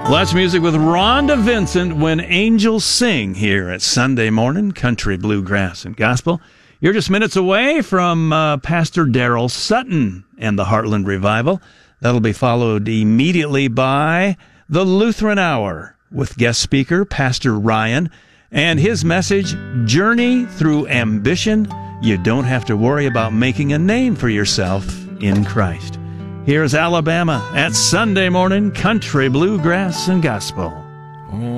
Well, that's music with Rhonda Vincent, When Angels Sing, here at Sunday Morning Country, Bluegrass, and Gospel. You're just minutes away from Pastor Daryl Sutton and the Heartland Revival. That'll be followed immediately by the Lutheran Hour with guest speaker Pastor Ryan and his message, Journey Through Ambition. You don't have to worry about making a name for yourself in Christ. Here's Alabama at Sunday Morning Country, Bluegrass, and Gospel.